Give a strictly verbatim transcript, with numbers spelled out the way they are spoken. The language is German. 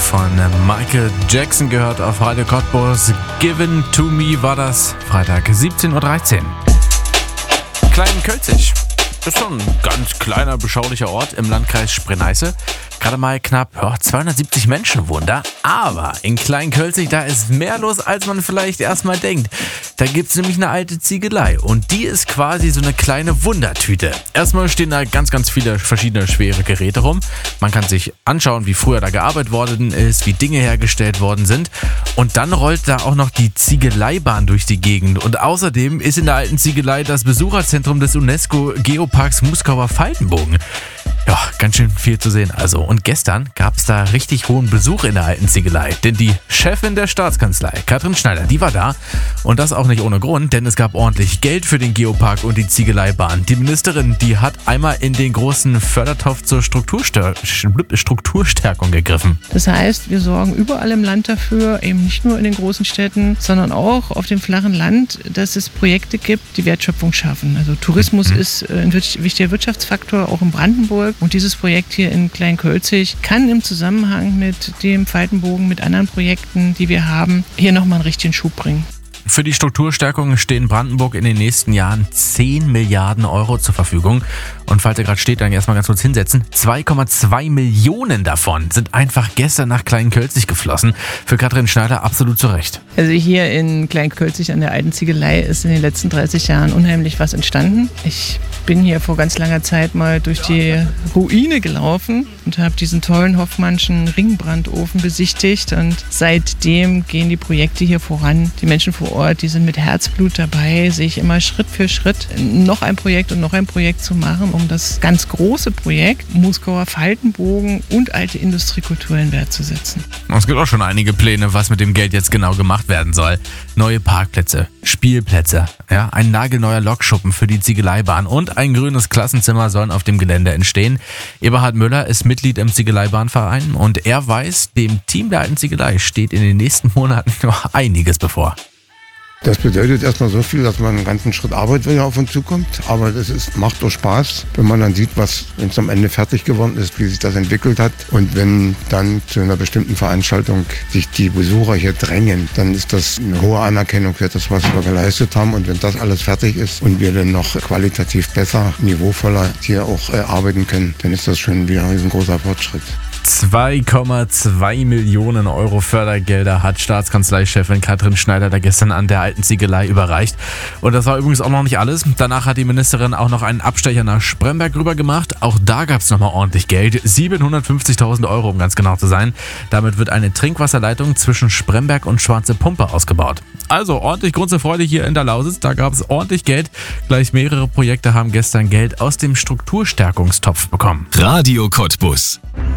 von Michael Jackson gehört auf Radio Cottbus. Given to Me war das. Freitag siebzehn Uhr dreizehn. Klein-Kölzig ist schon ein ganz kleiner, beschaulicher Ort im Landkreis Spree-Neiße. Gerade mal knapp ja, zweihundertsiebzig Menschen wohnen da. Aber in Klein-Kölzig, da ist mehr los, als man vielleicht erstmal denkt. Da gibt es nämlich eine alte Ziegelei und die ist quasi so eine kleine Wundertüte. Erstmal stehen da ganz, ganz viele verschiedene schwere Geräte rum. Man kann sich anschauen, wie früher da gearbeitet worden ist, wie Dinge hergestellt worden sind. Und dann rollt da auch noch die Ziegeleibahn durch die Gegend. Und außerdem ist in der alten Ziegelei das Besucherzentrum des UNESCO-Geoparks Muskauer Faltenbogen. Ja, ganz schön viel zu sehen also. Und gestern gab es da richtig hohen Besuch in der alten Ziegelei. Denn die Chefin der Staatskanzlei, Katrin Schneider, die war da. Und das auch nicht ohne Grund, denn es gab ordentlich Geld für den Geopark und die Ziegeleibahn. Die Ministerin, die hat einmal in den großen Fördertopf zur Strukturstör- Strukturstärkung gegriffen. Das heißt, wir sorgen überall im Land dafür, eben nicht nur in den großen Städten, sondern auch auf dem flachen Land, dass es Projekte gibt, die Wertschöpfung schaffen. Also Tourismus mhm. ist ein wichtiger Wirtschaftsfaktor, auch in Brandenburg. Und dieses Projekt hier in Klein-Kölzig kann im Zusammenhang mit dem Faltenbogen, mit anderen Projekten, die wir haben, hier nochmal einen richtigen Schub bringen. Für die Strukturstärkung stehen Brandenburg in den nächsten Jahren zehn Milliarden Euro zur Verfügung. Und falls ihr gerade steht, dann erstmal ganz kurz hinsetzen. zwei Komma zwei Millionen davon sind einfach gestern nach Klein-Kölzig geflossen. Für Katrin Schneider absolut zu Recht. Also hier in Klein-Kölzig an der alten Ziegelei ist in den letzten dreißig Jahren unheimlich was entstanden. Ich bin hier vor ganz langer Zeit mal durch die Ruine gelaufen und habe diesen tollen Hoffmannschen Ringbrandofen besichtigt. Und seitdem gehen die Projekte hier voran. Die Menschen vor Ort, die sind mit Herzblut dabei, sich immer Schritt für Schritt noch ein Projekt und noch ein Projekt zu machen, um das ganz große Projekt Muskauer Faltenbogen und alte Industriekultur in Wert zu setzen. Es gibt auch schon einige Pläne, was mit dem Geld jetzt genau gemacht werden soll. Neue Parkplätze, Spielplätze, ja, ein nagelneuer Lokschuppen für die Ziegeleibahn und ein grünes Klassenzimmer sollen auf dem Gelände entstehen. Eberhard Müller ist Mitglied im Ziegeleibahnverein und er weiß, dem Team der alten Ziegelei steht in den nächsten Monaten noch einiges bevor. Das bedeutet erstmal so viel, dass man einen ganzen Schritt Arbeit wieder auf uns zukommt. Aber das ist, macht doch Spaß, wenn man dann sieht, was uns am Ende fertig geworden ist, wie sich das entwickelt hat. Und wenn dann zu einer bestimmten Veranstaltung sich die Besucher hier drängen, dann ist das eine hohe Anerkennung für das, was wir geleistet haben. Und wenn das alles fertig ist und wir dann noch qualitativ besser, niveauvoller hier auch äh, arbeiten können, dann ist das schon wieder ein riesengroßer Fortschritt. zwei Komma zwei Millionen Euro Fördergelder hat Staatskanzleichefin Katrin Schneider da gestern an der alten Ziegelei überreicht. Und das war übrigens auch noch nicht alles. Danach hat die Ministerin auch noch einen Abstecher nach Spremberg rüber gemacht. Auch da gab es nochmal ordentlich Geld. siebenhundertfünfzigtausend Euro, um ganz genau zu sein. Damit wird eine Trinkwasserleitung zwischen Spremberg und Schwarze Pumpe ausgebaut. Also ordentlich Grund zur Freude hier in der Lausitz. Da gab es ordentlich Geld. Gleich mehrere Projekte haben gestern Geld aus dem Strukturstärkungstopf bekommen. Radio Cottbus.